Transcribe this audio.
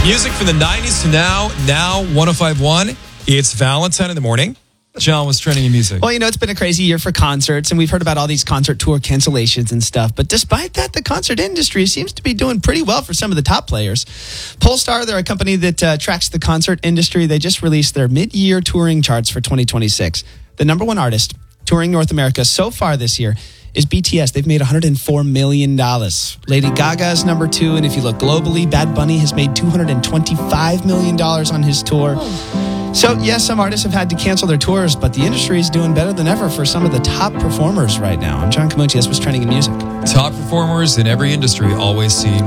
Music from the 90s to now 105.1. It's Valentine in the morning. John, what's trending in music? Well, it's been a crazy year for concerts, and we've heard about all these concert tour cancellations and stuff. But despite that, the concert industry seems to be doing pretty well for some of the top players. Polestar, they're a company that tracks the concert industry. They just released their mid-year touring charts for 2026. The number one artist touring North America so far this year is BTS. They've made $104 million. Lady Gaga is number two, and if you look globally, Bad Bunny has made $225 million on his tour. So, yes, some artists have had to cancel their tours, but the industry is doing better than ever for some of the top performers right now. I'm John Camucci. That's what's trending in music. Top performers in every industry always see